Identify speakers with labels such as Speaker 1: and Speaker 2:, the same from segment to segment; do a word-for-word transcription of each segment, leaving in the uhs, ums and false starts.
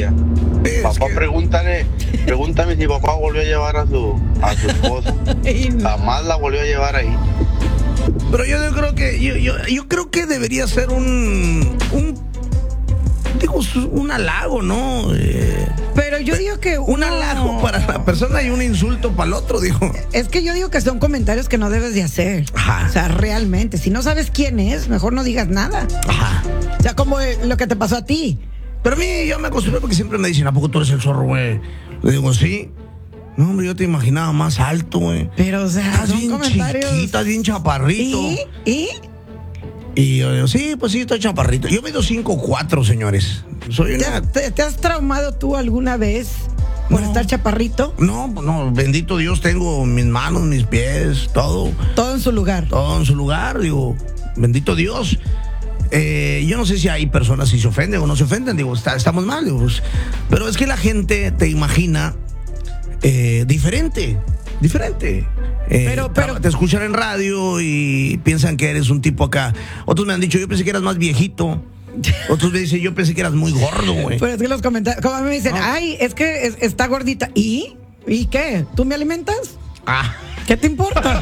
Speaker 1: día.
Speaker 2: Es
Speaker 1: Papá,
Speaker 2: que-
Speaker 1: pregúntale, pregúntame si papá volvió a llevar a su, a su esposa.
Speaker 3: Ay, no.
Speaker 1: Jamás la volvió a llevar ahí.
Speaker 2: Pero yo, yo creo que yo, yo, yo creo que debería ser un un digo un halago, ¿no? Eh,
Speaker 3: Pero yo digo que
Speaker 2: un
Speaker 3: uno-
Speaker 2: halago para la persona y un insulto para el otro, digo.
Speaker 3: Es que yo digo que son comentarios que no debes de hacer.
Speaker 2: Ajá.
Speaker 3: O sea, realmente, si no sabes quién es, mejor no digas nada.
Speaker 2: Ajá.
Speaker 3: O sea, como eh, lo que te pasó a ti.
Speaker 2: Pero a mí yo me acostumbré porque siempre me dicen, ¿a poco tú eres el zorro, güey? Le digo, sí. No, hombre, yo te imaginaba más alto, güey.
Speaker 3: Pero, o sea,
Speaker 2: Estás
Speaker 3: son
Speaker 2: bien
Speaker 3: comentarios.
Speaker 2: chiquita, estás bien chaparrito.
Speaker 3: ¿Y? ¿Y?
Speaker 2: Y yo digo, sí, pues sí, estoy chaparrito. Yo mido cinco cuatro, señores. Soy
Speaker 3: ¿Te,
Speaker 2: una...
Speaker 3: te- te has traumado tú alguna vez por
Speaker 2: No.
Speaker 3: estar chaparrito?
Speaker 2: No, no, bendito Dios, tengo mis manos, mis pies, todo,
Speaker 3: Todo en su lugar.
Speaker 2: todo en su lugar, digo, bendito Dios. Eh, yo no sé si hay personas si se ofenden o no se ofenden, digo, está- estamos mal, digo, pues, pero es que la gente te imagina eh, diferente, diferente. Eh,
Speaker 3: Pero-
Speaker 2: te-
Speaker 3: pero-
Speaker 2: te escuchan en radio y piensan que eres un tipo acá. Otros me han dicho, yo pensé que eras más viejito. Otros me dicen, yo pensé que eras muy gordo, güey.
Speaker 3: Pero es que los comentarios, como me dicen,
Speaker 2: No.
Speaker 3: ay, es que es- está gordita. ¿Y? ¿Y qué? ¿Tú me alimentas?
Speaker 2: Ah.
Speaker 3: ¿Qué te importa?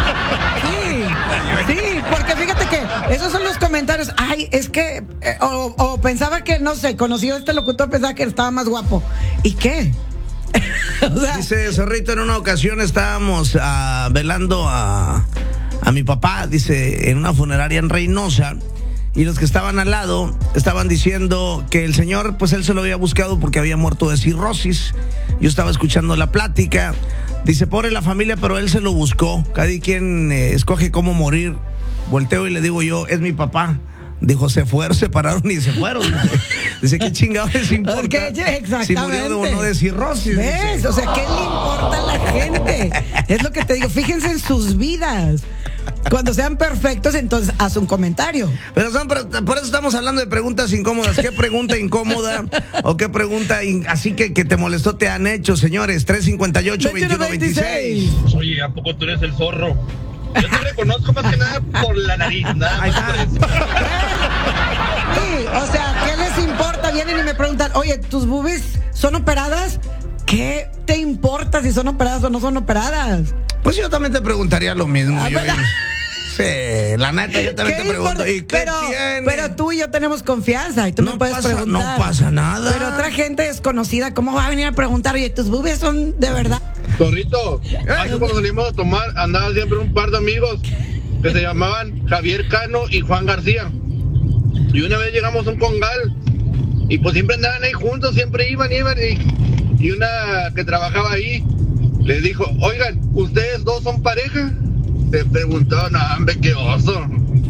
Speaker 3: Sí, sí, porque fíjate que esos son los comentarios. Ay, es que, eh, o, o pensaba que, no sé, conocido a este locutor, pensaba que estaba más guapo. ¿Y qué? O sea,
Speaker 2: Dice Zorrito, en una ocasión estábamos ah, velando a, a mi papá, dice, en una funeraria en Reynosa, y los que estaban al lado estaban diciendo que el señor, pues él se lo había buscado porque había muerto de cirrosis. Yo estaba escuchando la plática. Dice, pobre la familia, pero él se lo buscó. Cada quien eh, escoge cómo morir. Volteo y le digo yo, es mi papá. Dijo, se fueron, se pararon y se fueron. Dice, ¿qué chingados les importa?
Speaker 3: Porque, exactamente.
Speaker 2: Si murió de o no de cirrosis.
Speaker 3: ¿ves?
Speaker 2: dice.
Speaker 3: O sea, ¿qué le importa a la gente? Es lo que te digo, fíjense en sus vidas. Cuando sean perfectos, entonces haz un comentario.
Speaker 2: Pero son, por, por eso estamos hablando de preguntas incómodas. ¿Qué pregunta incómoda o qué pregunta in- así que, que te molestó te han hecho, señores? tres cincuenta y ocho, veintiuno veintiséis.
Speaker 4: Oye, ¿a poco tú eres el zorro? Yo te reconozco más que nada por la nariz, nada
Speaker 2: Ahí
Speaker 4: más
Speaker 2: está.
Speaker 4: por eso.
Speaker 3: Sí, o sea, ¿qué les importa? Vienen y me preguntan, oye, ¿tus boobies son operadas? ¿Qué te importa si son operadas o no son operadas?
Speaker 2: Pues yo también te preguntaría lo mismo.
Speaker 3: Ah,
Speaker 2: yo,
Speaker 3: ¿verdad?
Speaker 2: sí, la neta, yo también
Speaker 3: ¿Qué
Speaker 2: te pregunto.
Speaker 3: importa?
Speaker 2: ¿Y qué
Speaker 3: pero,
Speaker 2: tiene?
Speaker 3: pero tú y yo tenemos confianza y tú
Speaker 2: No
Speaker 3: me puedes
Speaker 2: pasa-
Speaker 3: preguntar.
Speaker 2: no pasa nada.
Speaker 3: Pero otra gente desconocida, ¿cómo va a venir a preguntar? Oye, ¿tus boobies son de verdad?
Speaker 1: Zorrito, antes cuando salimos a tomar, andaba siempre un par de amigos que se llamaban Javier Cano y Juan García. Y una vez llegamos a un congal y pues siempre andaban ahí juntos, siempre iban, iban. Y, y una que trabajaba ahí les dijo, oigan, ¿ustedes dos son pareja? Se preguntó, no, hombre, qué oso.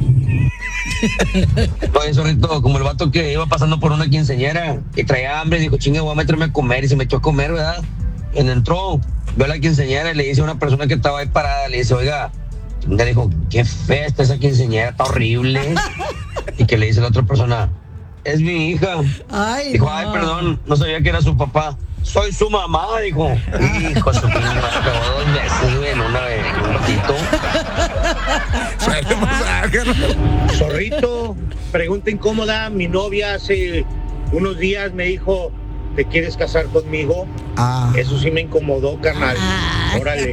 Speaker 5: Oye, Zorrito, como el vato que iba pasando por una quinceañera y traía hambre, dijo, chinga, voy a meterme a comer, y se me echó a comer, ¿verdad? Y entró, vio a la quinceañera y le dice a una persona que estaba ahí parada, le dice, oiga, chinga, dijo, qué fea está esa quinceañera, está horrible. Y que le dice la otra persona, es mi hija.
Speaker 3: Ay,
Speaker 5: Dijo,
Speaker 3: no.
Speaker 5: ay, perdón, no sabía que era su papá. Soy su mamá, dijo. Hijo, su pinche madre, acabó dos veces, güey, en una vez, en un ratito.
Speaker 2: Suele pasar, carnal.
Speaker 4: Zorrito, pregunta incómoda. Mi novia hace unos días me dijo, ¿te quieres casar conmigo?
Speaker 2: Ah,
Speaker 4: Eso sí me incomodó, carnal.
Speaker 3: Ay.
Speaker 4: Órale.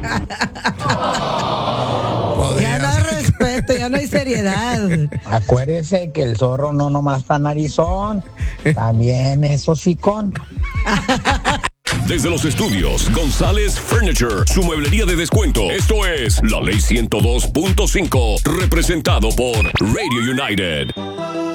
Speaker 3: Ya no hay respeto, ya no hay seriedad.
Speaker 6: Acuérdese que el zorro no nomás está narizón, también es hocicón.
Speaker 7: Desde los estudios González Furniture, su mueblería de descuento. Esto es La Ley ciento dos punto cinco, representado por Radio United.